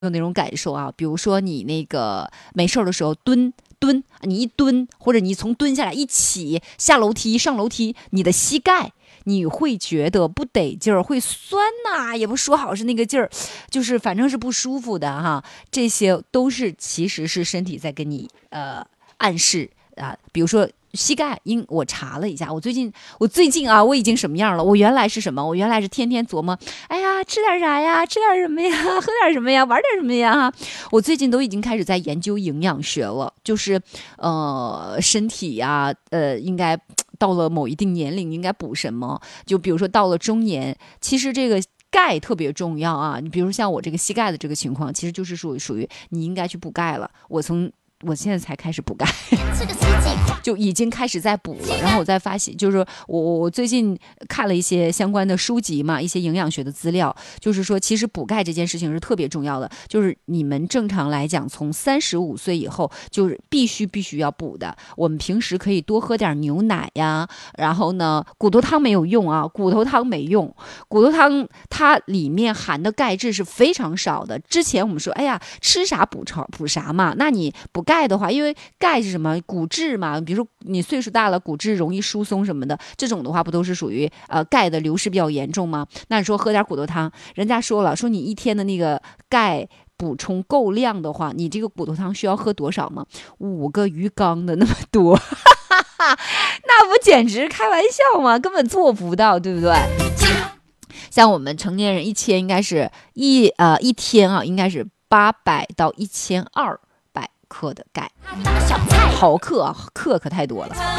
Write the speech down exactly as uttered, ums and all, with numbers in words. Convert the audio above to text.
有那种感受啊？比如说你那个没事的时候蹲蹲，你一蹲，或者你从蹲下来一起下楼梯上楼梯，你的膝盖你会觉得不得劲儿，会酸呐、啊，也不说好是那个劲儿，就是反正是不舒服的哈。这些都是其实是身体在跟你呃暗示啊，比如说。膝盖，因我查了一下，我最近我最近啊，我已经什么样了？我原来是什么？我原来是天天琢磨，哎呀，吃点啥呀？吃点什么呀？喝点什么呀？玩点什么呀？我最近都已经开始在研究营养学了，就是呃，身体呀、啊，呃，应该到了某一定年龄应该补什么？就比如说到了中年，其实这个。钙特别重要啊！你比如像我这个膝盖的这个情况，其实就是属于属于你应该去补钙了。我从我现在才开始补钙，就已经开始在补了。然后我再发现，就是我我最近看了一些相关的书籍嘛，一些营养学的资料，就是说其实补钙这件事情是特别重要的。就是你们正常来讲，从三十五岁以后，就是必须必须要补的。我们平时可以多喝点牛奶呀，然后呢，骨头汤没有用啊，骨头汤没用，骨头汤它里面含的钙质是非常少的。之前我们说，哎呀，吃啥补啥补啥嘛，那你补钙的话，因为钙是什么骨质嘛，比如说你岁数大了，骨质容易疏松什么的，这种的话不都是属于呃钙的流失比较严重吗？那你说喝点骨头汤，人家说了，说你一天的那个钙补充够量的话，你这个骨头汤需要喝多少吗？五个鱼缸的那么多，那不简直开玩笑吗？根本做不到，对不对？像我们成年人一天应该是一呃一天啊，应该是八百到一千二百克的钙，毫克啊，克可太多了。